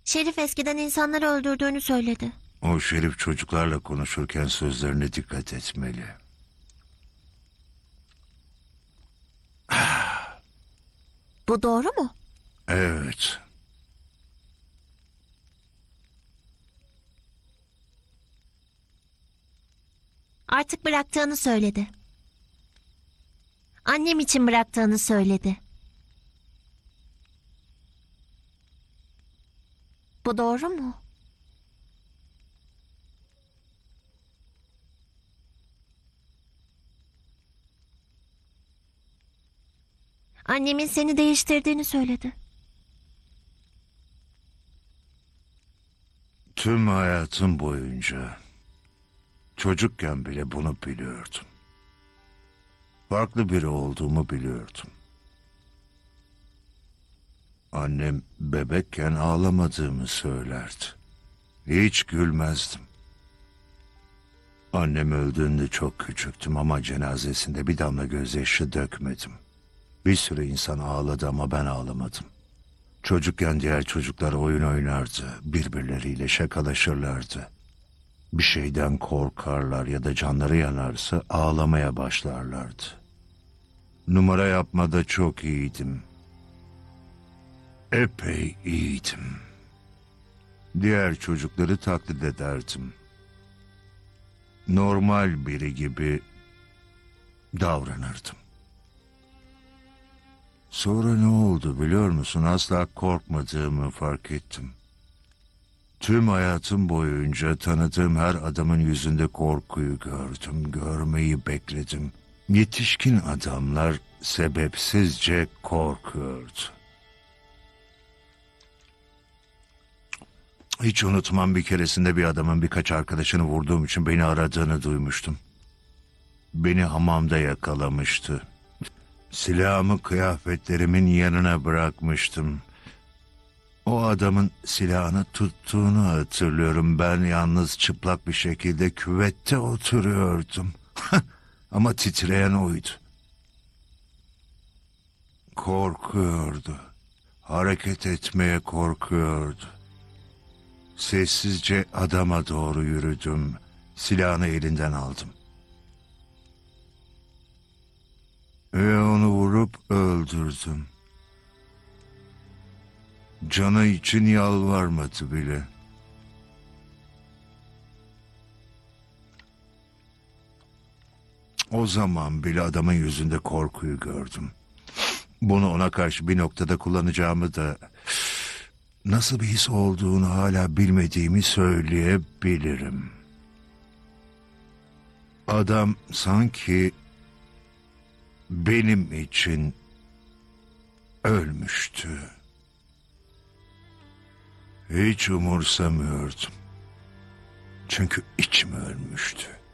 Şerif eskiden insanları öldürdüğünü söyledi. O Şerif çocuklarla konuşurken sözlerine dikkat etmeli. Bu doğru mu? Evet. Artık bıraktığını söyledi. Annem için bıraktığını söyledi. Bu doğru mu? Annemin seni değiştirdiğini söyledi. Tüm hayatım boyunca çocukken bile bunu biliyordum. Farklı biri olduğumu biliyordum. Annem bebekken ağlamadığımı söylerdi. Hiç gülmezdim. Annem öldüğünde çok küçüktüm ama cenazesinde bir damla gözyaşı dökmedim. Bir sürü insan ağladı ama ben ağlamadım. Çocukken diğer çocuklar oyun oynardı, birbirleriyle şakalaşırlardı. Bir şeyden korkarlar ya da canları yanarsa ağlamaya başlarlardı. Numara yapmada çok iyiydim. Epey iyiydim. Diğer çocukları taklit ederdim. Normal biri gibi davranırdım. Sonra ne oldu biliyor musun? Asla korkmadığımı fark ettim. Tüm hayatım boyunca tanıdığım her adamın yüzünde korkuyu gördüm, görmeyi bekledim. Yetişkin adamlar sebepsizce korkuyordu. Hiç unutmam, bir keresinde bir adamın birkaç arkadaşını vurduğum için beni aradığını duymuştum. Beni hamamda yakalamıştı. Silahımı kıyafetlerimin yanına bırakmıştım. O adamın silahını tuttuğunu hatırlıyorum. Ben yalnız çıplak bir şekilde küvette oturuyordum. Ama titreyen oydu. Korkuyordu. Hareket etmeye korkuyordu. Sessizce adama doğru yürüdüm. Silahını elinden aldım. Ve onu vurup öldürdüm. Canı için yalvarmadı bile. O zaman bile adamın yüzünde korkuyu gördüm. Bunu ona karşı bir noktada kullanacağımı da nasıl bir his olduğunu hala bilmediğimi söyleyebilirim. Adam sanki benim için ölmüştü. Hiç umursamıyordum. Çünkü içim ölmüştü.